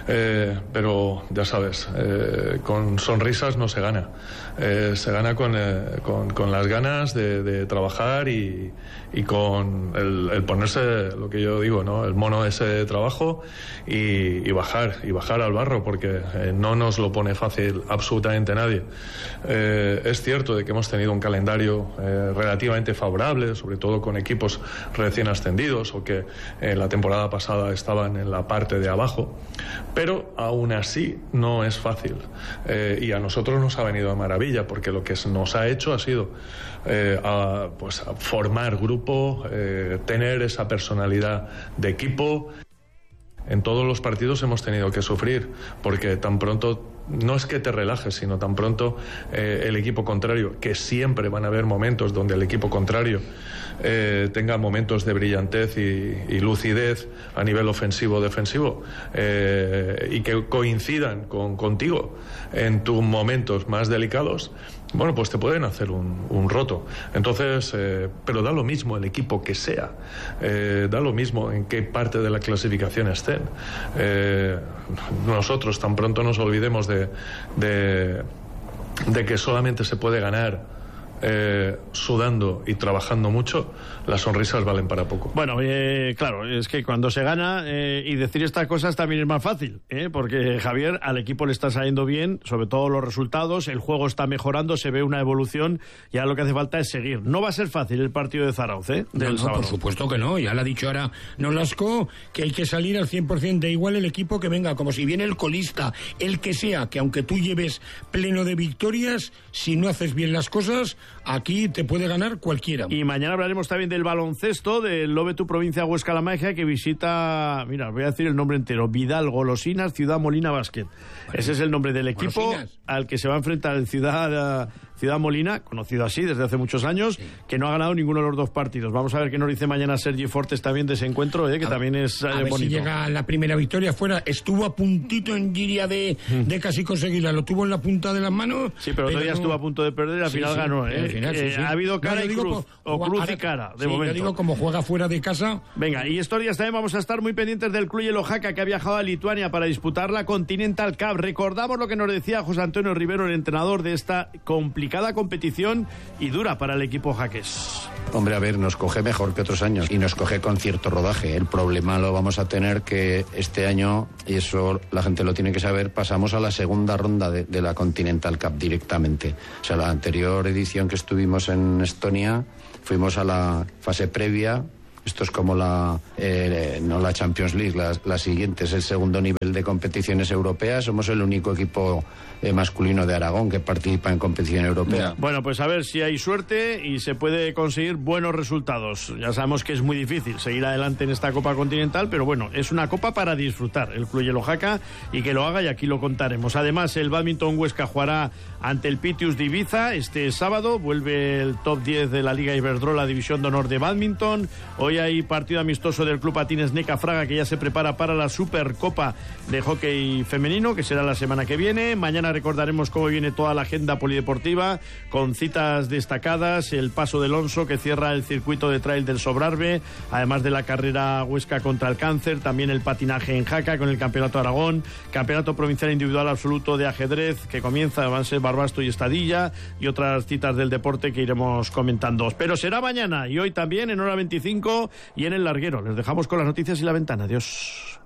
pero ya sabes, con sonrisas no se gana. Se gana con las ganas de trabajar y con el ponerse, lo que yo digo, ¿no? El mono ese de trabajo y bajar al barro, porque no nos lo pone fácil absolutamente nadie. Es cierto de que hemos tenido un calendario relativamente favorable, sobre todo con equipos recién ascendidos o que la temporada pasada estaban en la parte de abajo, pero aún así no es fácil, y a nosotros nos ha venido de maravilla, porque lo que nos ha hecho ha sido a formar grupo, tener esa personalidad de equipo. En todos los partidos hemos tenido que sufrir, porque tan pronto, no es que te relajes, sino tan pronto el equipo contrario, que siempre van a haber momentos donde el equipo contrario tenga momentos de brillantez y lucidez a nivel ofensivo-defensivo, y que coincidan contigo en tus momentos más delicados, pues te pueden hacer un roto. Entonces, pero da lo mismo el equipo que sea, da lo mismo en qué parte de la clasificación estén. Nosotros tan pronto nos olvidemos de que solamente se puede ganar sudando y trabajando mucho, las sonrisas valen para poco. Claro, es que cuando se gana, y decir estas cosas también es más fácil, porque Javier, al equipo le está saliendo bien, sobre todo los resultados, el juego está mejorando, se ve una evolución, ya lo que hace falta es seguir. No va a ser fácil el partido de Zaragoza, del sábado. Por supuesto que no, ya lo ha dicho ahora Nolasco, que hay que salir al 100%, de igual el equipo que venga, como si viene el colista, el que sea, que aunque tú lleves pleno de victorias, si no haces bien las cosas, aquí te puede ganar cualquiera. Y mañana hablaremos también del baloncesto, del Lobetu Provincia Huesca-La Magia, que visita, mira, voy a decir el nombre entero, Vidal Golosinas Ciudad Molina Básquet. Ese es el nombre del equipo Golosinas, al que se va a enfrentar el Ciudad Molina, conocido así desde hace muchos años, que no ha ganado ninguno de los dos partidos. Vamos a ver qué nos dice mañana Sergi Fortes también de ese encuentro, que también es a ver bonito. Si llega la primera victoria fuera. Estuvo a puntito en Giria de casi conseguirla, lo tuvo en la punta de las manos. Sí, pero otro día estuvo a punto de perder, al final ganó. Al final, ha habido cara y cruz, o cruz y cara, de momento. Yo digo, como juega fuera de casa. Venga, y estos días también vamos a estar muy pendientes del Cluj Oaxaca, que ha viajado a Lituania para disputar la Continental Cup. Recordamos lo que nos decía José Antonio Rivero, el entrenador de esta complicada competición y dura para el equipo jaqués. Hombre, a ver, nos coge mejor que otros años y nos coge con cierto rodaje. El problema lo vamos a tener que este año, y eso la gente lo tiene que saber, pasamos a la segunda ronda de la Continental Cup directamente. O sea, la anterior edición que estuvimos en Estonia, fuimos a la fase previa. Esto es como no la Champions League, la siguiente es el segundo nivel de competiciones europeas. Somos el único equipo masculino de Aragón que participa en competición europea. Bueno, pues a ver si hay suerte y se puede conseguir buenos resultados. Ya sabemos que es muy difícil seguir adelante en esta Copa Continental, pero bueno, es una copa para disfrutar el Cluj Oaxaca y que lo haga, y aquí lo contaremos. Además, el Badminton Huesca jugará ante el Pitius de Ibiza este sábado. Vuelve el top 10 de la Liga Iberdrola, División de Honor de Badminton. Hoy hay partido amistoso del Club Patines Neca Fraga, que ya se prepara para la Supercopa de Hockey Femenino, que será la semana que viene. Mañana recordaremos cómo viene toda la agenda polideportiva, con citas destacadas, el Paso del Onso, que cierra el circuito de trail del Sobrarbe, además de la carrera Huesca contra el cáncer, también el patinaje en Jaca con el Campeonato Aragón, Campeonato Provincial Individual Absoluto de Ajedrez, que comienza, van a ser Barbasto y Estadilla, y otras citas del deporte que iremos comentando. Pero será mañana y hoy también en hora 25 y en el larguero. Les dejamos con las noticias y la ventana. Adiós.